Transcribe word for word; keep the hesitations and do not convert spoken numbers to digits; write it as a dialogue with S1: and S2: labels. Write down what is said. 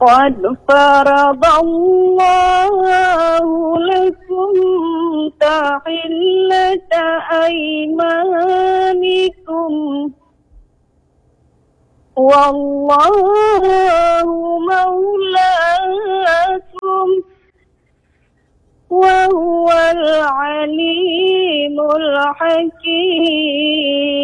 S1: قد فرض الله لكم تحلة أيمانكم والله مولاكم وهو العليم الحكيم.